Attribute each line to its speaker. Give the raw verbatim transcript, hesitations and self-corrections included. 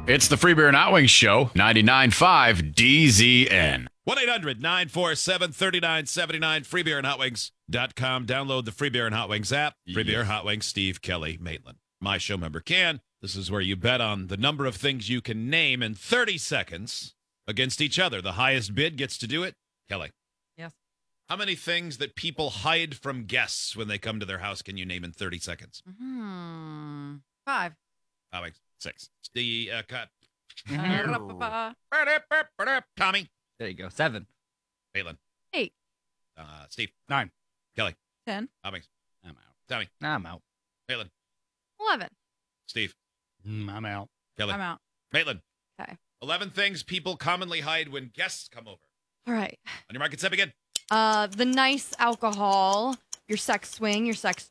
Speaker 1: It's the Free Beer and Hot Wings Show, ninety-nine point five D Z N.
Speaker 2: one eight hundred nine four seven three nine seven nine, free beer and hot wings dot com. Download the Free Beer and Hot Wings app. Free Beer,
Speaker 1: Yes.
Speaker 2: Hot Wings, Steve, Kelly, Maitland. My show member can. This is where you bet on the number of things you can name in thirty seconds against each other. The highest bid gets to do it. Kelly.
Speaker 3: Yes.
Speaker 2: How many things that people hide from guests when they come to their house can you name in thirty seconds?
Speaker 3: Hmm. Five.
Speaker 2: Hot Wings, six. The uh, cut.
Speaker 3: Ba-da-ba-ba.
Speaker 2: Tommy.
Speaker 4: There you go. Seven.
Speaker 2: Maitland.
Speaker 3: Eight.
Speaker 2: Uh, Steve.
Speaker 1: Nine.
Speaker 2: Kelly.
Speaker 3: Ten.
Speaker 2: Hot Wings.
Speaker 1: I'm out.
Speaker 2: Tommy.
Speaker 4: Nah, I'm out.
Speaker 2: Maitland.
Speaker 3: Eleven.
Speaker 2: Steve.
Speaker 1: Mm, I'm out.
Speaker 2: Kelly.
Speaker 3: I'm out.
Speaker 2: Maitland.
Speaker 3: Okay.
Speaker 2: eleven things people commonly hide when guests come over.
Speaker 3: All right.
Speaker 2: On your market, set begin.
Speaker 3: Uh, the nice alcohol, your sex swing, your sex